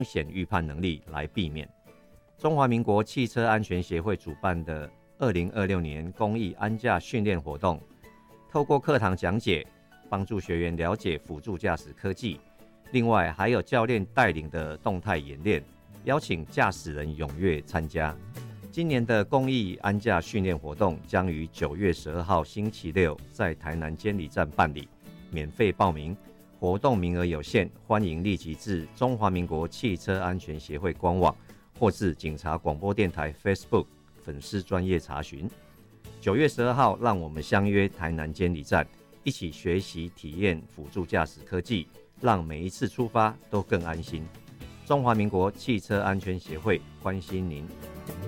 险预判能力来避免。中华民国汽车安全协会主办的2026年公益安驾训练活动，透过课堂讲解，帮助学员了解辅助驾驶科技，另外还有教练带领的动态演练，邀请驾驶人踊跃参加。今年的公益安驾训练活动将于9月12号星期六在台南监理站办理，免费报名，活动名额有限，欢迎立即至中华民国汽车安全协会官网或至警察广播电台 Facebook 粉丝专页查询。9月12号，让我们相约台南监理站，一起学习体验辅助驾驶科技，让每一次出发都更安心。中华民国汽车安全协会关心您。